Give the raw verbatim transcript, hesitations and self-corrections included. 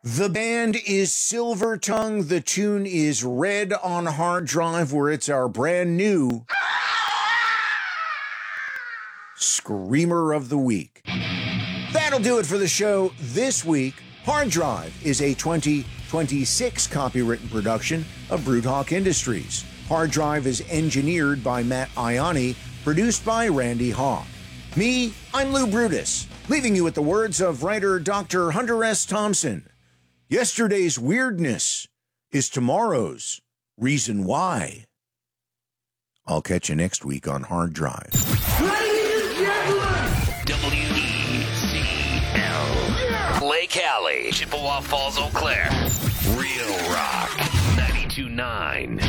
The band is Silver Tongue. The tune is Red on Hard Drive, where it's our brand new Screamer of the Week. That'll do it for the show this week. Hard Drive is a twenty twenty-six copywritten production of Broodhawk Industries. Hard Drive is engineered by Matt Ianni, produced by Randy Hawk. Me, I'm Lou Brutus, leaving you with the words of writer Doctor Hunter S. Thompson. Yesterday's weirdness is tomorrow's reason why. I'll catch you next week on Hard Drive. Ladies and gentlemen, W E C L. Yeah. Lake Alley, Chippewa Falls, Eau Claire. Real Rock, ninety-two point nine.